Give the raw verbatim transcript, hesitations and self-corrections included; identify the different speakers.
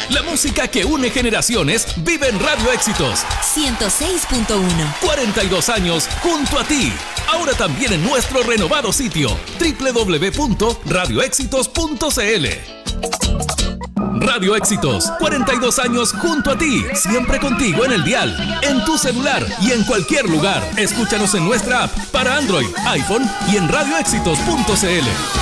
Speaker 1: La música que une generaciones vive en Radio Éxitos.
Speaker 2: ciento seis punto uno.
Speaker 1: cuarenta y dos años junto a ti. Ahora también en nuestro renovado sitio doble u doble u doble u punto radio éxitos punto c l. Radio Éxitos, cuarenta y dos años junto a ti, siempre contigo en el dial, en tu celular y en cualquier lugar. Escúchanos en nuestra app para Android, iPhone y en radio éxitos punto c l.